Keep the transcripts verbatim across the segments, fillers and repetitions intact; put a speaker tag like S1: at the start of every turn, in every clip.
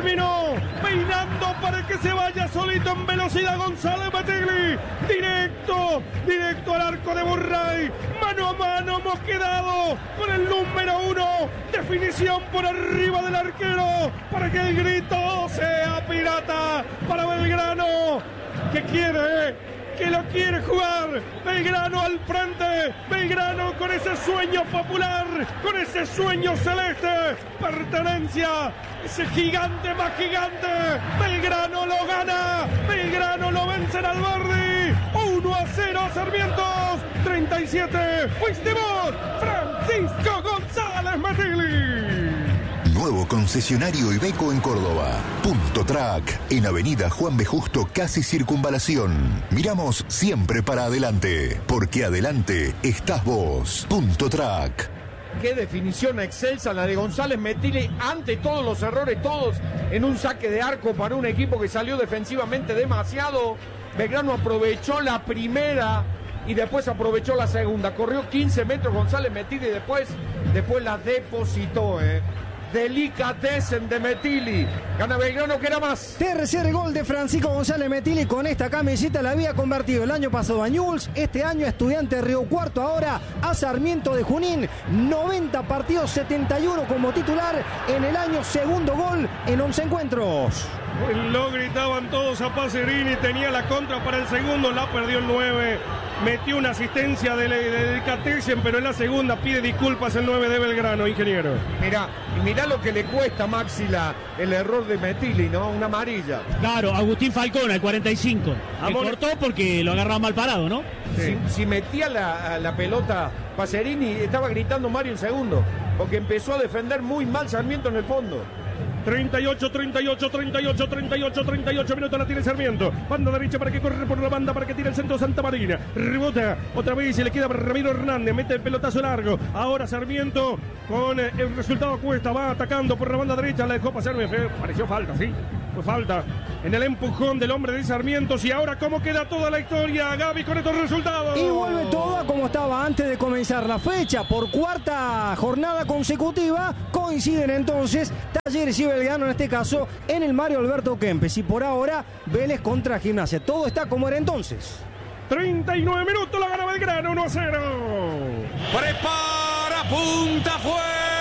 S1: terminó peinando para que se vaya solito en velocidad González Metilli. Directo, directo al arco de Murray. Mano a mano hemos quedado con el número uno. Definición por arriba del arquero para que el grito sea pirata para Belgrano, que quiere, que lo quiere jugar. Belgrano al frente, Belgrano con ese sueño popular, con ese sueño celeste, pertenencia, ese gigante más gigante. Belgrano lo gana, Belgrano lo vence en Alberdi, uno a cero Sarmientos, treinta y siete, fuiste vos, Francisco González Metilli.
S2: Nuevo concesionario Iveco en Córdoba. Punto Track, en Avenida Juan B. Justo, casi Circunvalación. Miramos siempre para adelante, porque adelante estás vos. Punto Track.
S3: Qué definición excelsa la de González Metilli, ante todos los errores, todos en un saque de arco para un equipo que salió defensivamente demasiado. Belgrano aprovechó la primera y después aprovechó la segunda. Corrió quince metros González Metilli y después, después la depositó, eh. Delicatessen de Metilli. Gana Belgrano, que era más.
S4: Tercer gol de Francisco González Metilli. Con esta camiseta la había convertido el año pasado a Newell's, este año a Estudiante de Río Cuarto, ahora a Sarmiento de Junín. noventa partidos, setenta y uno como titular en el año, segundo gol en once encuentros.
S1: Lo gritaban todos a Pacerini, tenía la contra para el segundo, la perdió el nueve. Metió una asistencia de, de Delicatessen, pero en la segunda pide disculpas el nueve de Belgrano, ingeniero.
S3: Mirá, y mirá lo que le cuesta a Maxi la, el error de Metilli, ¿no? Una amarilla.
S5: Claro, Agustín Falcón al cuarenta y cinco. Le cortó porque lo agarraba mal parado, ¿no?
S3: Sí. Si, si metía la, la pelota Pacerini, estaba gritando Mario en segundo, porque empezó a defender muy mal Sarmiento en el fondo.
S1: treinta y ocho, treinta y ocho, treinta y ocho, treinta y ocho, treinta y ocho minutos la tiene Sarmiento. Banda derecha para que corre por la banda, para que tire el centro Santa Marina. Rebota otra vez y se le queda para Ramiro Hernández. Mete el pelotazo largo. Ahora Sarmiento con el resultado cuesta. Va atacando por la banda derecha. La dejó pasar. Me pareció falta, ¿sí? Fue falta en el empujón del hombre de Sarmientos. Y ahora, ¿cómo queda toda la historia, Gaby, con estos resultados?
S4: Y vuelve toda como estaba antes de comenzar la fecha. Por cuarta jornada consecutiva coinciden entonces Talleres y Belgrano, en este caso en el Mario Alberto Kempes. Y por ahora Vélez contra Gimnasia. Todo está como era entonces.
S1: treinta y nueve minutos, la gana Belgrano, uno a cero.
S6: Prepara, punta, fue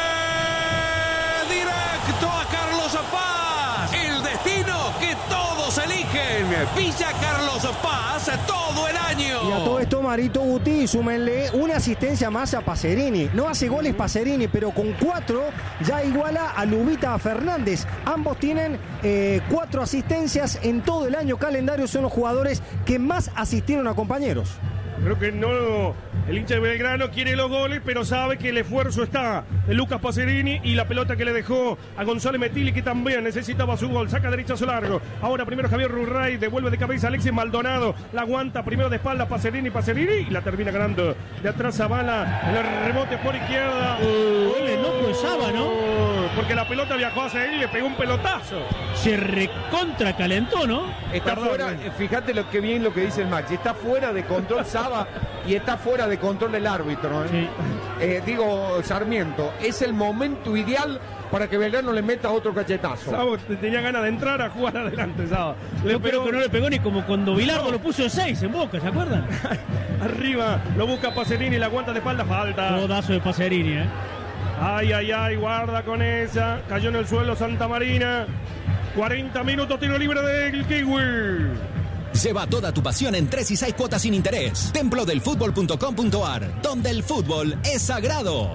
S6: directo a Carlos Paz. El destino que todos eligen. Villa Carlos Paz todo el año.
S4: Y a todo esto, Marito Guti, súmenle una asistencia más a Pacerini. No hace goles Pacerini, pero con cuatro ya iguala a Lubita Fernández. Ambos tienen eh, cuatro asistencias en todo el año calendario. Son los jugadores que más asistieron a compañeros.
S1: Creo que no, el hincha de Belgrano quiere los goles, pero sabe que el esfuerzo está de Lucas Pacerini y la pelota que le dejó a González Metilli, que también necesitaba su gol. Saca derechazo largo. Ahora primero Javier Rurray, devuelve de cabeza a Alexis Maldonado. La aguanta primero de espalda Pacerini, Pacerini y la termina ganando de atrás Zavala en el rebote por izquierda.
S5: Uh, el enojo de Saba, ¿no?
S1: Porque la pelota viajó hacia él y le pegó un pelotazo.
S5: Se recontra calentó, ¿no?
S3: Está
S1: Perdón,
S3: fuera,
S1: eh.
S3: fíjate lo que bien lo que dice el Maxi, está fuera de control Saba y está fuera de control el árbitro, ¿eh?
S5: Sí.
S3: Eh, digo, Sarmiento, es el momento ideal para que Belgrano le meta otro cachetazo.
S1: Sabo tenía ganas de entrar a jugar adelante, Saba.
S5: Yo creo que no le pegó ni como cuando Bilardo lo puso de seis en Boca, ¿se acuerdan?
S1: Arriba, lo busca Pacerini, la aguanta de espalda, falta.
S5: Rodazo de Pacerini, ¿eh?
S1: Ay, ay, ay, guarda con esa. Cayó en el suelo Santa Marina. cuarenta minutos, tiro libre del Kiwi.
S7: Lleva toda tu pasión en tres y seis cuotas sin interés. templo del fútbol punto com punto a r, donde el fútbol es sagrado.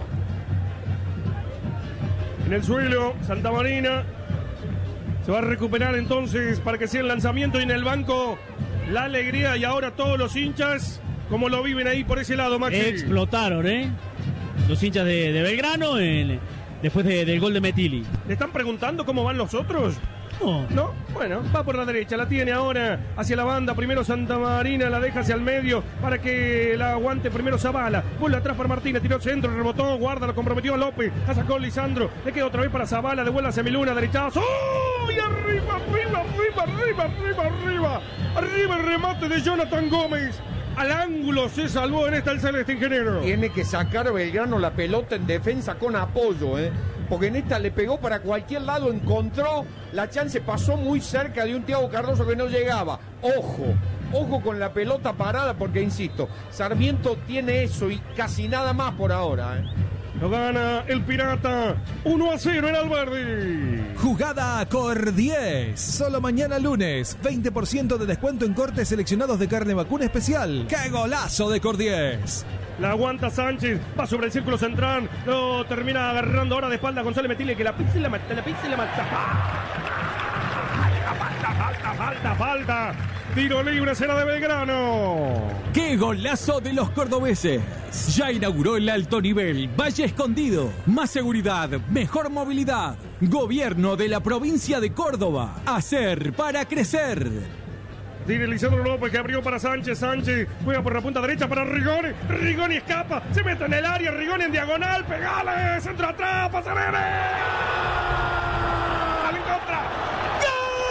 S1: En el suelo, Santa Marina. Se va a recuperar entonces para que sea el lanzamiento, y en el banco la alegría, y ahora todos los hinchas, como lo viven ahí por ese lado, Maxi.
S5: Explotaron, ¿eh? Los hinchas de, de Belgrano en, después de, del gol de Metilli.
S1: ¿Le están preguntando cómo van los otros?
S5: No.
S1: ¿No? Bueno, va por la derecha, la tiene ahora hacia la banda, primero Santa Marina, la deja hacia el medio para que la aguante primero Zavala, vuelve atrás para Martínez, tiró centro, rebotó, guarda, lo comprometió a López, la sacó Lisandro, le queda otra vez para Zavala, devuelve hacia Miluna, derechazo, ¡oh! Y arriba, arriba, arriba, arriba, arriba, arriba, arriba el remate de Jonathan Gómez. Al ángulo se salvó en esta el celeste, ingeniero.
S3: Tiene que sacar Belgrano la pelota en defensa con apoyo, ¿eh? porque en esta le pegó para cualquier lado, encontró la chance, pasó muy cerca de un Thiago Cardoso que no llegaba. Ojo, ojo con la pelota parada, porque insisto, Sarmiento tiene eso y casi nada más por ahora, ¿eh?
S1: Lo gana el Pirata uno a cero en Alberdi.
S8: Jugada Cor diez. Solo mañana lunes. veinte por ciento de descuento en cortes seleccionados de carne vacuna especial. ¡Qué golazo de Cor diez!
S1: La aguanta Sánchez, va sobre el círculo central. Lo termina agarrando ahora de espalda González Metile, que la pizza y la mata, la pizza y la mata. Falta, falta, falta, falta. Tiro libre, será de Belgrano.
S7: ¡Qué golazo de los cordobeses! Ya inauguró el alto nivel Valle Escondido. Más seguridad, mejor movilidad. Gobierno de la provincia de Córdoba. Hacer para crecer.
S1: Tiene Lisandro López, que abrió para Sánchez. Sánchez juega por la punta derecha para Rigoni. Rigoni escapa, se mete en el área. Rigoni en diagonal, pegale, centro atrás, pasa Nene. En contra.